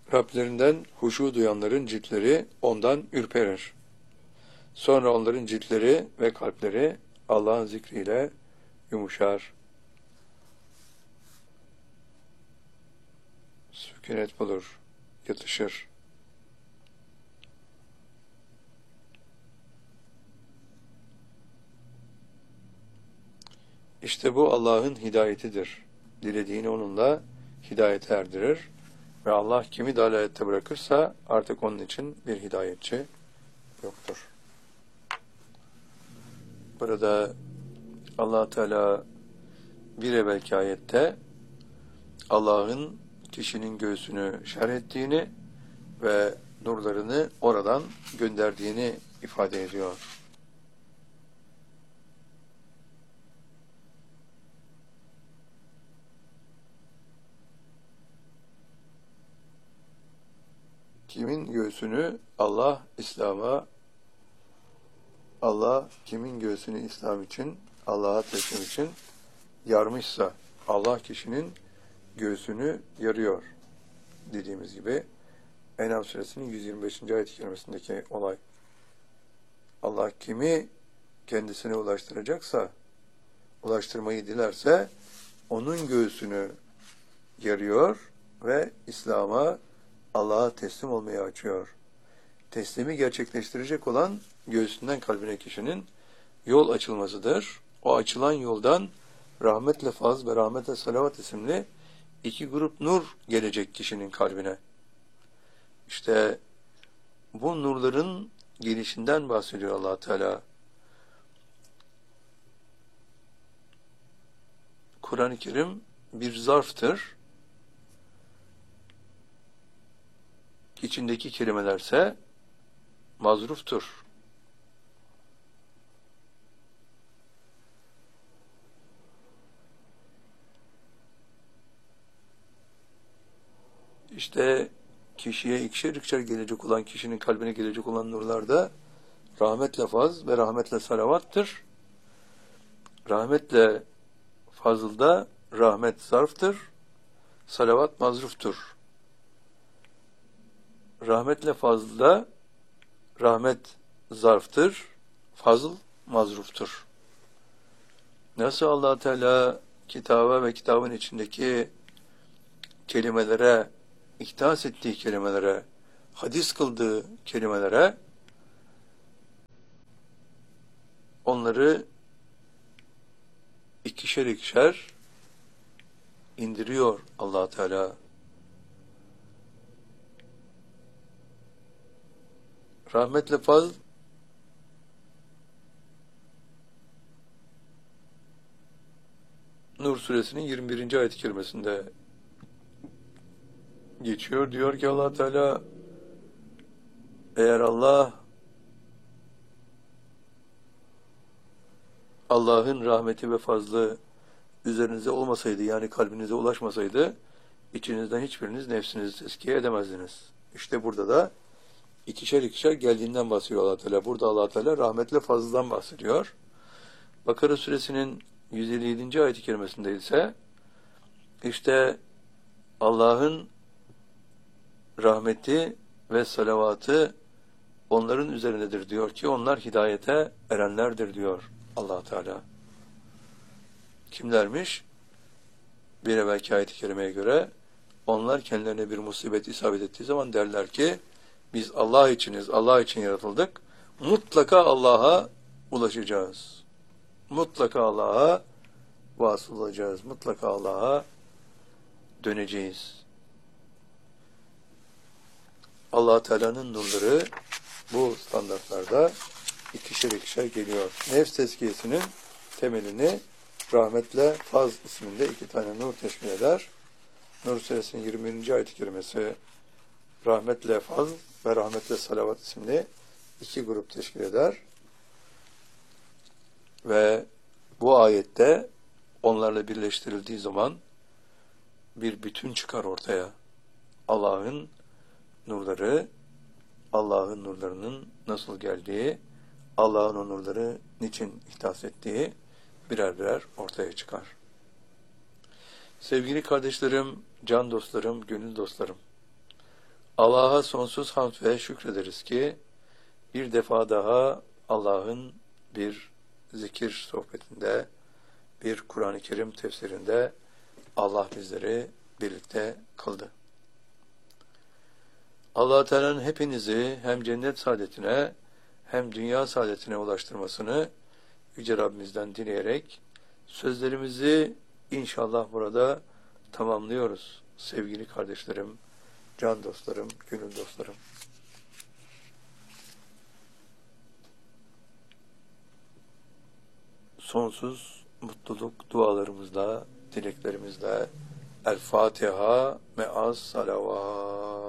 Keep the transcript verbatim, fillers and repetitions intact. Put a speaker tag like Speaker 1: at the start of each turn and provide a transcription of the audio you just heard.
Speaker 1: Rablerinden huşu duyanların ciltleri ondan ürperir. Sonra onların ciltleri ve kalpleri Allah'ın zikriyle yumuşar. Sükunet bulur, yatışır. İşte bu Allah'ın hidayetidir. Dilediğini onunla hidayete erdirir. Ve Allah kimi dalalette bırakırsa artık onun için bir hidayetçi yoktur. Burada Allah Teala bir evvelki ayette Allah'ın kişinin göğsünü şerh ettiğini ve nurlarını oradan gönderdiğini ifade ediyor. Kimin göğsünü Allah İslam'a, Allah kimin göğsünü İslam için, Allah'a teslim için yarmışsa, Allah kişinin göğsünü yarıyor. Dediğimiz gibi En'am suresinin yüz yirmi beşinci ayet-i kerimesindeki olay. Allah kimi kendisine ulaştıracaksa, ulaştırmayı dilerse onun göğsünü yarıyor ve İslam'a, Allah'a teslim olmayı açıyor. Teslimi gerçekleştirecek olan göğsünden kalbine kişinin yol açılmasıdır. O açılan yoldan rahmetle faz ve rahmetle salavat isimli iki grup nur gelecek kişinin kalbine. İşte bu nurların gelişinden bahsediyor Allah Teala. Kur'an-ı Kerim bir zarftır. İçindeki kelimelerse mazruftur. İşte kişiye ikişer ikişer gelecek olan, kişinin kalbine gelecek olan nurlarda rahmetle faz ve rahmetle salavattır. Rahmetle fazılda rahmet zarftır, salavat mazruftur. Rahmetle fazılda rahmet zarftır, fazıl mazruftur. Nasıl Allah Teala kitaba ve kitabın içindeki kelimelere, ihtas ettiği kelimelere, hadis kıldığı kelimelere onları ikişer ikişer indiriyor Allah Teala. Rahmetle fazl Nur suresinin yirmi birinci ayet-i kerimesinde geçiyor. Diyor ki Allah Teala, eğer Allah Allah'ın rahmeti ve fazlı üzerinize olmasaydı, yani kalbinize ulaşmasaydı, içinizden hiçbiriniz nefsinizi tezkiye edemezdiniz. İşte burada da ikişer ikişer geldiğinden bahsediyor Allah Teala. Burada Allah Teala rahmetle fazladan bahsediyor. Bakara suresinin yüz elli yedinci ayet-i kerimesinde ise işte Allah'ın rahmeti ve salavatı onların üzerindedir diyor ki onlar hidayete erenlerdir diyor Allah Teala. Kimlermiş? Bir evvelki ayet-i kerimeye göre onlar kendilerine bir musibet isabet ettiği zaman derler ki biz Allah içiniz, Allah için yaratıldık. Mutlaka Allah'a ulaşacağız. Mutlaka Allah'a vasıl olacağız. Mutlaka Allah'a döneceğiz. Allah Teala'nın nurları bu standartlarda ikişer ikişer geliyor. Nefs tezkiyesinin temelini rahmetle faz isminde iki tane nur teşkil eder. Nur suresinin yirmi birinci ayet-i kerimesi rahmetle faz ve rahmetle salavat isimli iki grup teşkil eder. Ve bu ayette onlarla birleştirildiği zaman bir bütün çıkar ortaya. Allah'ın nurları, Allah'ın nurlarının nasıl geldiği, Allah'ın o nurları niçin ihtas ettiği birer birer ortaya çıkar. Sevgili kardeşlerim, can dostlarım, gönül dostlarım, Allah'a sonsuz hamd ve şükrederiz ki bir defa daha Allah'ın bir zikir sohbetinde, bir Kur'an-ı Kerim tefsirinde Allah bizleri birlikte kıldı. Allah Teala'nın hepinizi hem cennet saadetine hem dünya saadetine ulaştırmasını Yüce Rabbimizden dileyerek sözlerimizi inşallah burada tamamlıyoruz. Sevgili kardeşlerim, can dostlarım, gönül dostlarım. Sonsuz mutluluk dualarımızla, dileklerimizle El Fatiha me'as salavat.